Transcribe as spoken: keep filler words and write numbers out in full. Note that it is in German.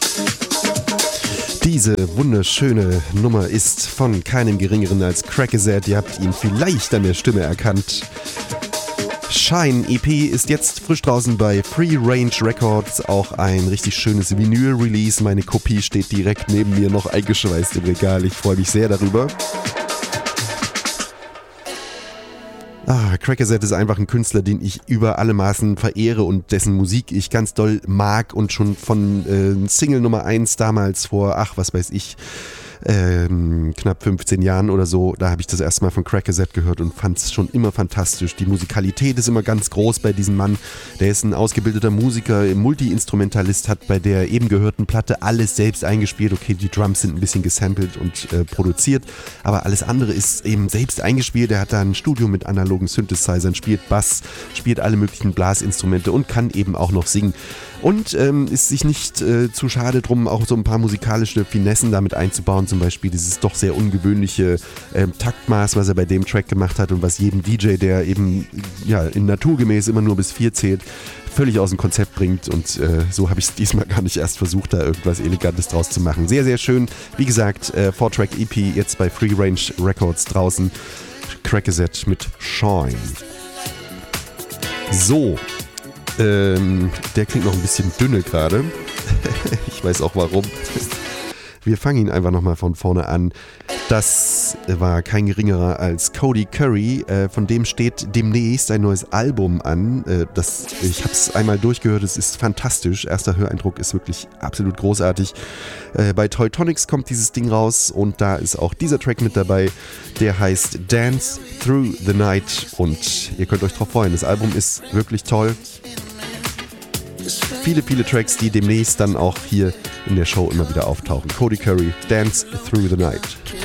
Diese wunderschöne Nummer ist von keinem Geringeren als Crackazed. Ihr habt ihn vielleicht an der Stimme erkannt. Shine E P ist jetzt frisch draußen bei Free Range Records. Auch ein richtig schönes Vinyl-Release. Meine Kopie steht direkt neben mir noch eingeschweißt im Regal. Ich freue mich sehr darüber. Ah, Crackazed ist einfach ein Künstler, den ich über alle Maßen verehre und dessen Musik ich ganz doll mag und schon von äh, Single Nummer eins damals vor, ach, was weiß ich, ähm, knapp fünfzehn Jahren oder so, da habe ich das erste Mal von Crackazed gehört und fand es schon immer fantastisch. Die Musikalität ist immer ganz groß bei diesem Mann. Der ist ein ausgebildeter Musiker, Multi-Instrumentalist, hat bei der eben gehörten Platte alles selbst eingespielt. Okay, die Drums sind ein bisschen gesampelt und äh, produziert, aber alles andere ist eben selbst eingespielt. Er hat da ein Studio mit analogen Synthesizern, spielt Bass, spielt alle möglichen Blasinstrumente und kann eben auch noch singen. Und ähm, ist sich nicht äh, zu schade drum, auch so ein paar musikalische Finessen damit einzubauen. Zum Beispiel dieses doch sehr ungewöhnliche ähm, Taktmaß, was er bei dem Track gemacht hat und was jedem D J, der eben ja in naturgemäß immer nur bis vier zählt, völlig aus dem Konzept bringt. Und äh, so habe ich es diesmal gar nicht erst versucht, da irgendwas Elegantes draus zu machen. Sehr, sehr schön. Wie gesagt, äh, vier Track E P jetzt bei Free Range Records draußen. Crackazed mit Shine. So. Ähm, der klingt noch ein bisschen dünne gerade. Ich weiß auch warum. Wir fangen ihn einfach nochmal von vorne an. Das war kein geringerer als Cody Curry. Äh, von dem steht demnächst ein neues Album an. Äh, das, ich habe es einmal durchgehört, es ist fantastisch. Erster Höreindruck ist wirklich absolut großartig. Äh, bei Teutonics kommt dieses Ding raus und da ist auch dieser Track mit dabei. Der heißt Dance Through the Night und ihr könnt euch drauf freuen. Das Album ist wirklich toll. Viele, viele Tracks, die demnächst dann auch hier in der Show immer wieder auftauchen. Cody Curry, Dance Through the Night.